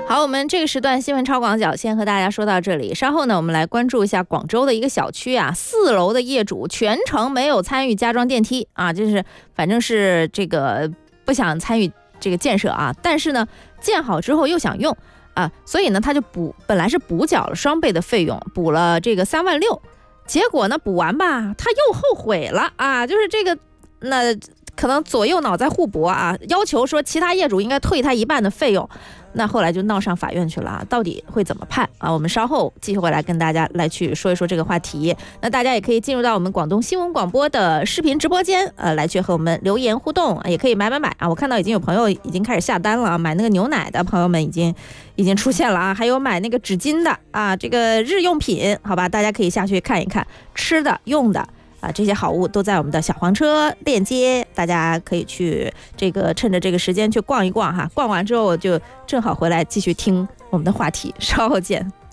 好，我们这个时段新闻超广角先和大家说到这里。稍后呢，我们来关注一下广州的一个小区啊，4楼的业主全程没有参与加装电梯啊，就是反正是这个不想参与这个建设啊，但是呢，建好之后又想用啊，所以呢，他就本来是补缴了双倍的费用，补了这个3万6，结果呢，补完吧，他又后悔了啊，就是这个那。可能左右脑在互搏啊，要求说其他业主应该退他1半的费用，那后来就闹上法院去了啊，到底会怎么判啊？我们稍后继续回来跟大家来去说一说这个话题。那大家也可以进入到我们广东新闻广播的视频直播间，来去和我们留言互动，也可以买啊！我看到已经有朋友已经开始下单了啊，买那个牛奶的朋友们已经出现了啊，还有买那个纸巾的啊，这个日用品，好吧，大家可以下去看一看，吃的用的。这些好物都在我们的小黄车链接，大家可以去这个趁着这个时间去逛一逛哈，逛完之后就正好回来继续听我们的话题，稍后见。